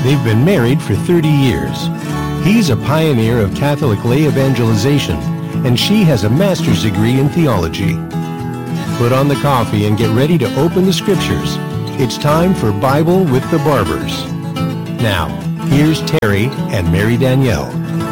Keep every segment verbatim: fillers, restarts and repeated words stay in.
They've been married for thirty years. He's a pioneer of Catholic lay evangelization, and she has a master's degree in theology. Put on the coffee and get ready to open the scriptures. It's time for Bible with the Barbers. Now, here's Terry and Mary Danielle.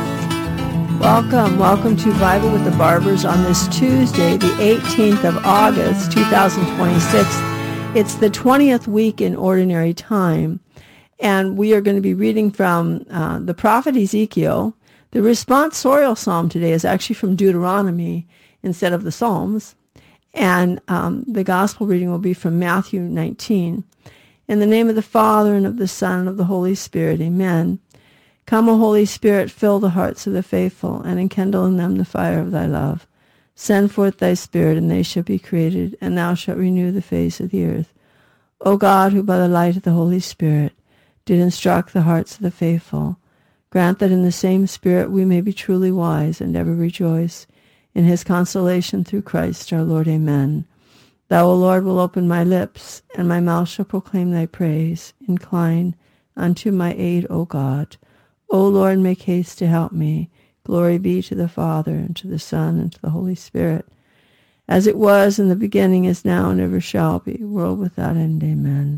Welcome, welcome to Bible with the Barbers on this Tuesday, the eighteenth of August, two thousand twenty-six. It's the twentieth week in Ordinary Time, and we are going to be reading from uh, the prophet Ezekiel. The responsorial psalm today is actually from Deuteronomy instead of the Psalms, and um, the gospel reading will be from Matthew nineteen. In the name of the Father, and of the Son, and of the Holy Spirit, amen. Come, O Holy Spirit, fill the hearts of the faithful, and enkindle in them the fire of thy love. Send forth thy Spirit, and they shall be created, and thou shalt renew the face of the earth. O God, who by the light of the Holy Spirit did instruct the hearts of the faithful, grant that in the same Spirit we may be truly wise, and ever rejoice in his consolation through Christ our Lord. Amen. Thou, O Lord, will open my lips, and my mouth shall proclaim thy praise. Incline unto my aid, O God. O Lord, make haste to help me. Glory be to the Father, and to the Son, and to the Holy Spirit, as it was in the beginning, is now, and ever shall be, world without end. Amen.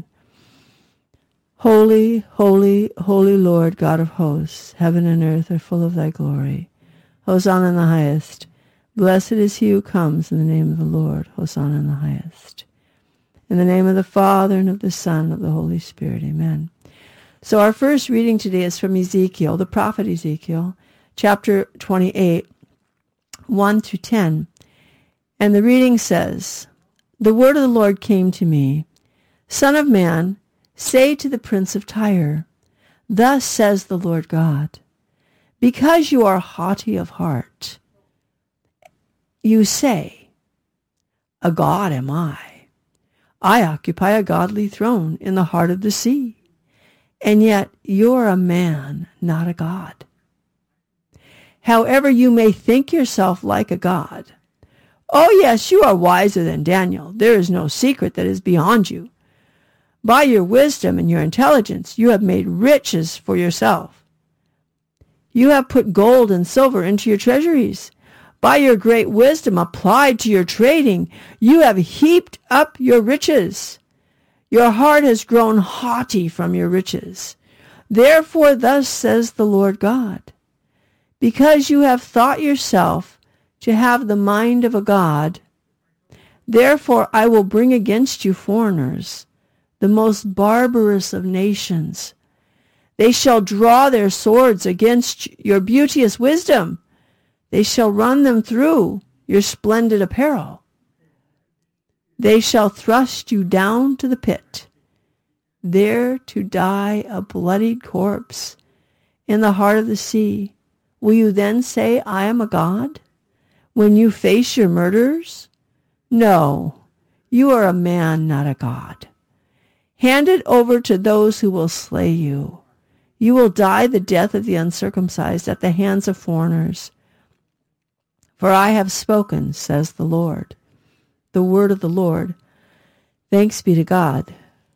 Holy, holy, holy Lord, God of hosts, heaven and earth are full of thy glory. Hosanna in the highest. Blessed is he who comes in the name of the Lord. Hosanna in the highest. In the name of the Father, and of the Son, and of the Holy Spirit. Amen. So our first reading today is from Ezekiel, the prophet Ezekiel, chapter twenty-eight, one through ten. And the reading says, The word of the Lord came to me, Son of man, say to the prince of Tyre, Thus says the Lord God, because you are haughty of heart, you say, A god am I. I occupy a godly throne in the heart of the sea. And yet you're a man, not a god. However, you may think yourself like a god. Oh yes, you are wiser than Daniel. There is no secret that is beyond you. By your wisdom and your intelligence, you have made riches for yourself. You have put gold and silver into your treasuries. By your great wisdom applied to your trading, you have heaped up your riches. Your heart has grown haughty from your riches. Therefore, thus says the Lord God, because you have thought yourself to have the mind of a god, therefore I will bring against you foreigners, the most barbarous of nations. They shall draw their swords against your beauteous wisdom. They shall run them through your splendid apparel. They shall thrust you down to the pit, there to die a bloodied corpse in the heart of the sea. Will you then say, I am a god, when you face your murderers? No, you are a man, not a god. Hand it over to those who will slay you. You will die the death of the uncircumcised at the hands of foreigners. For I have spoken, says the Lord. The word of the Lord. Thanks be to God.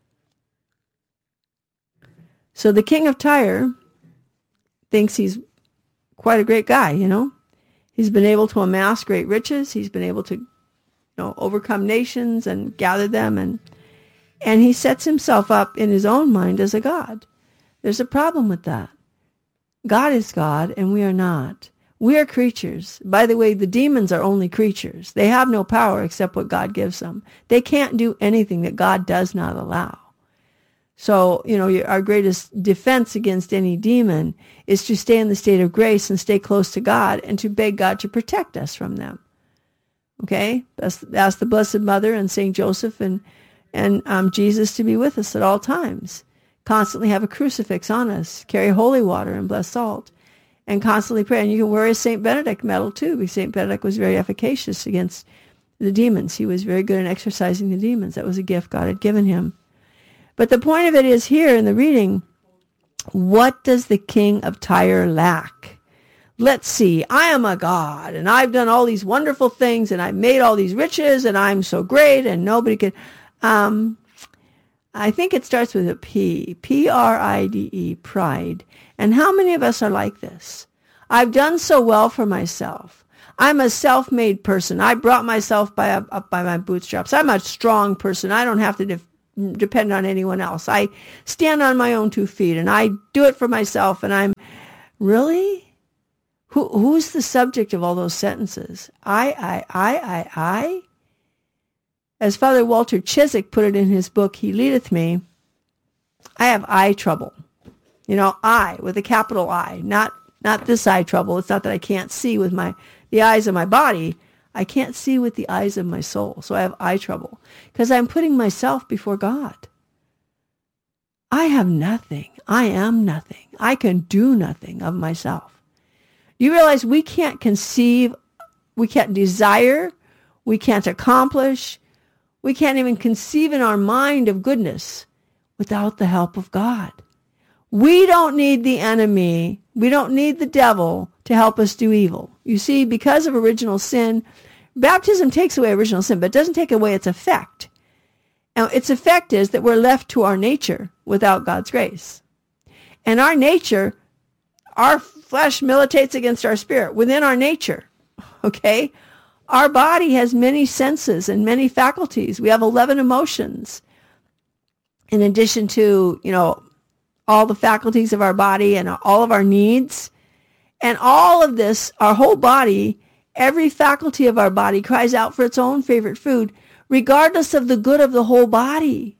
So the king of Tyre thinks he's quite a great guy, you know. He's been able to amass great riches. He's been able to, you know, overcome nations and gather them. And, and he sets himself up in his own mind as a god. There's a problem with that. God is God, and we are not. We are creatures. By the way, the demons are only creatures. They have no power except what God gives them. They can't do anything that God does not allow. So, you know, our greatest defense against any demon is to stay in the state of grace and stay close to God and to beg God to protect us from them. Okay? Ask, ask the Blessed Mother and Saint Joseph and, and um, Jesus to be with us at all times. Constantly have a crucifix on us. Carry holy water and blessed salt. And constantly pray. And you can wear a Saint Benedict medal too, because Saint Benedict was very efficacious against the demons. He was very good in exorcising the demons. That was a gift God had given him. But the point of it is here in the reading, what does the king of Tyre lack? Let's see, I am a god, and I've done all these wonderful things, and I've made all these riches, and I'm so great, and nobody can... Um, I think it starts with a P, P R I D E, pride. And how many of us are like this? I've done so well for myself. I'm a self-made person. I brought myself by, up by my bootstraps. I'm a strong person. I don't have to def- depend on anyone else. I stand on my own two feet, and I do it for myself, and I'm, really? Who, who's the subject of all those sentences? I, I, I, I, I? As Father Walter Chiswick put it in his book, He Leadeth Me, I have eye trouble. You know, I, with a capital I, not not this eye trouble. It's not that I can't see with my the eyes of my body. I can't see with the eyes of my soul. So I have eye trouble because I'm putting myself before God. I have nothing. I am nothing. I can do nothing of myself. You realize we can't conceive, we can't desire, we can't accomplish, we can't even conceive in our mind of goodness without the help of God. We don't need the enemy. We don't need the devil to help us do evil. You see, because of original sin, baptism takes away original sin, but it doesn't take away its effect. Now, its effect is that we're left to our nature without God's grace. And our nature, our flesh militates against our spirit within our nature, okay? Our body has many senses and many faculties. We have eleven emotions. In addition to, you know, all the faculties of our body and all of our needs. And all of this, our whole body, every faculty of our body cries out for its own favorite food, regardless of the good of the whole body.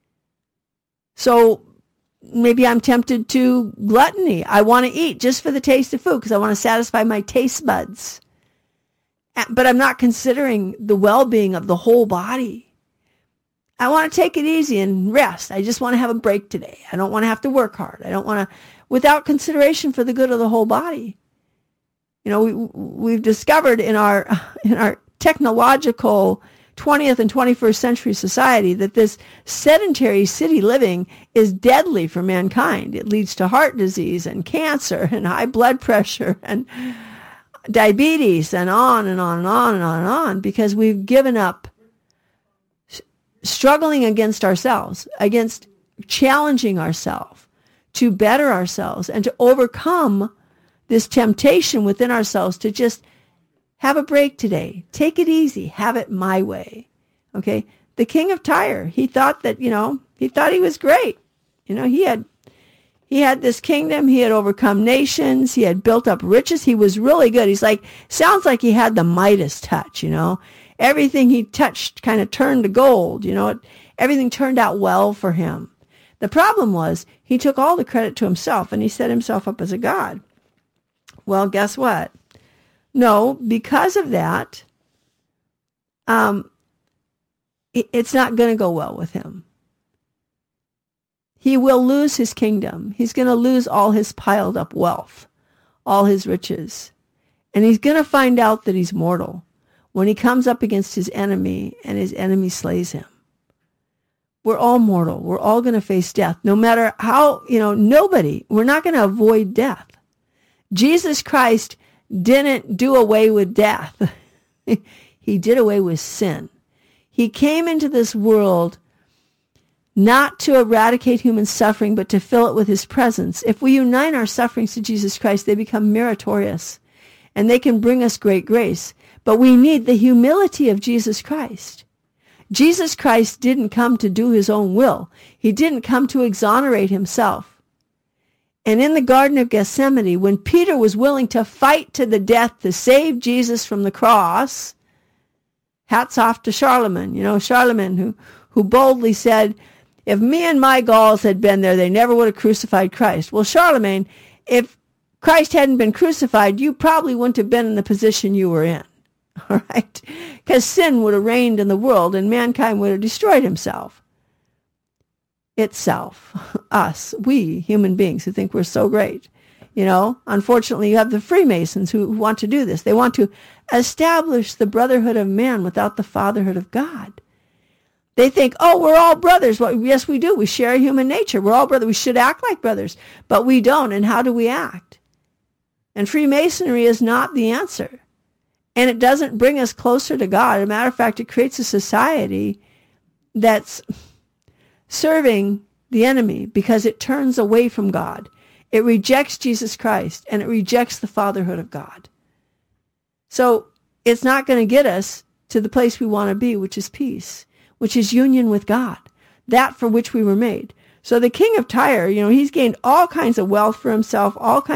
So maybe I'm tempted to gluttony. I want to eat just for the taste of food because I want to satisfy my taste buds. But I'm not considering the well-being of the whole body. I want to take it easy and rest. I just want to have a break today. I don't want to have to work hard. I don't want to, without consideration for the good of the whole body. You know, we, we've discovered in our, in our technological twentieth and twenty-first century society that this sedentary city living is deadly for mankind. It leads to heart disease and cancer and high blood pressure and diabetes and on and on and on and on and on because we've given up struggling against ourselves, against challenging ourselves to better ourselves and to overcome this temptation within ourselves to just have a break today. Take it easy. Have it my way. Okay? The king of Tyre, he thought that, you know, he thought he was great. You know, he had he had this kingdom. He had overcome nations. He had built up riches. He was really good. He's like, sounds like he had the Midas touch, you know. Everything he touched kind of turned to gold, you know. It, everything turned out well for him. The problem was he took all the credit to himself and he set himself up as a god. Well, guess what? No, because of that, um, it, it's not going to go well with him. He will lose his kingdom. He's going to lose all his piled up wealth, all his riches. And he's going to find out that he's mortal when he comes up against his enemy and his enemy slays him. We're all mortal. We're all going to face death. No matter how, you know, nobody, we're not going to avoid death. Jesus Christ didn't do away with death. He did away with sin. He came into this world not to eradicate human suffering, but to fill it with his presence. If we unite our sufferings to Jesus Christ, they become meritorious, and they can bring us great grace. But we need the humility of Jesus Christ. Jesus Christ didn't come to do his own will. He didn't come to exonerate himself. And in the Garden of Gethsemane, when Peter was willing to fight to the death to save Jesus from the cross, hats off to Charlemagne, you know, Charlemagne who, who boldly said, if me and my Gauls had been there, they never would have crucified Christ. Well, Charlemagne, if Christ hadn't been crucified, you probably wouldn't have been in the position you were in. All right? Because sin would have reigned in the world and mankind would have destroyed himself. Itself. Us. We, human beings who think we're so great. You know, unfortunately, you have the Freemasons who want to do this. They want to establish the brotherhood of man without the fatherhood of God. They think, oh, we're all brothers. Well, yes, we do. We share a human nature. We're all brothers. We should act like brothers. But we don't. And how do we act? And Freemasonry is not the answer. And it doesn't bring us closer to God. As a matter of fact, it creates a society that's serving the enemy because it turns away from God. It rejects Jesus Christ, and it rejects the fatherhood of God. So it's not going to get us to the place we want to be, which is peace, which is union with God, that for which we were made. So the king of Tyre, you know, he's gained all kinds of wealth for himself, all kinds